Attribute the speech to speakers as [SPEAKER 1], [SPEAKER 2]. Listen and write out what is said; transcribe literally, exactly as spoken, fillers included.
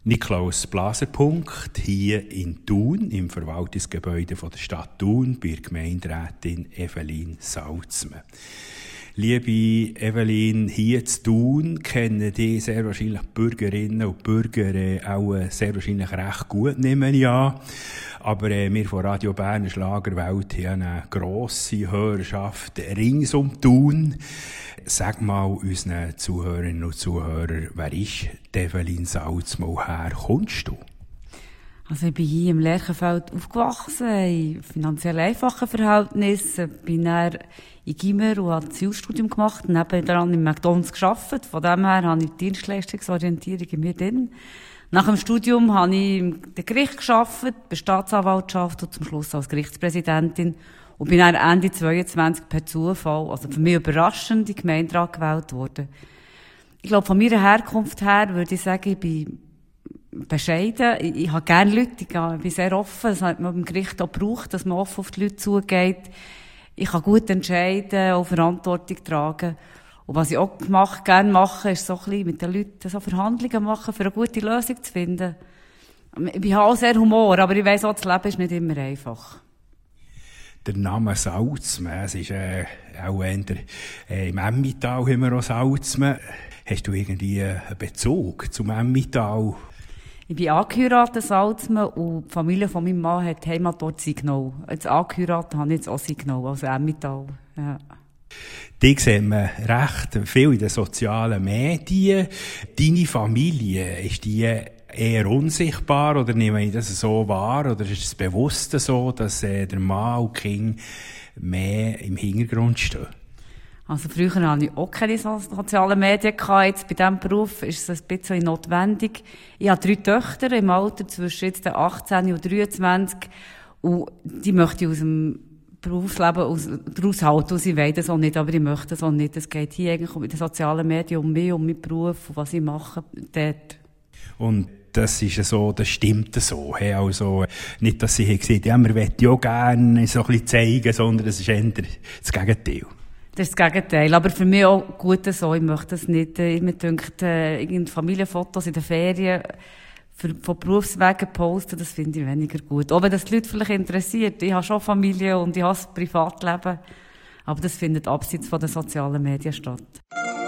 [SPEAKER 1] Niklaus Blaser-Punkt hier in Thun, im Verwaltungsgebäude von der Stadt Thun, bei der Gemeinderätin Evelyn Salzmann. Liebe Evelyn, hier zu Thun kennen die sehr wahrscheinlich Bürgerinnen und Bürger äh, auch äh, sehr wahrscheinlich recht gut, nehme ich an. Aber äh, wir von Radio Berner Schlagerwelt haben eine grosse Hörerschaft rings um Thun. Sag mal unseren Zuhörerinnen und Zuhörern, wer ist Evelyn Salzmann, woher kommst du?
[SPEAKER 2] Also ich bin hier im Lerchenfeld aufgewachsen, in finanziell einfachen Verhältnissen, bin dann in Gimmer und habe ein Zielstudium gemacht, nebenan im McDonalds gearbeitet. Von dem her habe ich die Dienstleistungsorientierung in mir drin. Nach dem Studium habe ich im Gericht gearbeitet, bei der Staatsanwaltschaft und zum Schluss als Gerichtspräsidentin und bin dann Ende zweiundzwanzig per Zufall, also für mich überraschend, in den Gemeinderat gewählt worden. Ich glaube, von meiner Herkunft her würde ich sagen, ich bin bescheiden. Ich, ich habe gerne Leute, ich bin sehr offen. Das hat man beim Gericht auch gebraucht, dass man offen auf die Leute zugeht. Ich kann gut entscheiden, auch Verantwortung tragen. Und was ich auch gemacht, gerne mache, ist so ein bisschen mit den Leuten so Verhandlungen machen, für eine gute Lösung zu finden. Ich habe auch sehr Humor, aber ich weiss auch, das Leben ist nicht immer einfach.
[SPEAKER 1] Der Name Salzmann, es ist äh, auch eher, äh, im Emmental haben wir auch Salzmann. Hast du irgendwie einen Bezug zum Emmental?
[SPEAKER 2] Ich bin angeheiratet, Salzmann, und die Familie von meinem Mann hat die Heimat dort Signal. Jetzt angeheiratet habe ich jetzt auch Signal, also Emmental. Ja.
[SPEAKER 1] Die sieht man recht viel in den sozialen Medien. Deine Familie, ist die eher unsichtbar oder nehme ich das so wahr? Oder ist es bewusst so, dass äh, der Mann und die Kinder mehr im Hintergrund stehen?
[SPEAKER 2] Also früher hatte ich auch keine sozialen Medien gehabt. Jetzt bei diesem Beruf ist es ein bisschen notwendig. Ich habe drei Töchter im Alter zwischen jetzt achtzehn und dreiundzwanzig. Und die möchte ich aus dem Berufsleben aus, daraus halten. Und sie wollen das auch nicht, aber ich möchte das auch nicht. Es geht hier eigentlich um die sozialen Medien, um mich, um meinen Beruf und was ich mache dort.
[SPEAKER 1] Und das ist so, das stimmt so. Hey, also, nicht, dass sie gesagt haben, ja, wir wollen ja gerne so ein bisschen zeigen, sondern es ist eher das Gegenteil.
[SPEAKER 2] Das ist das Gegenteil. Aber für mich auch gut so. Ich möchte das nicht. Ich mir denkt, äh, irgendeine Familienfotos in den Ferien für, von Berufswegen posten, das finde ich weniger gut. Auch wenn das die Leute vielleicht interessiert. Ich habe schon Familie und ich habe ein Privatleben. Aber das findet abseits von den sozialen Medien statt.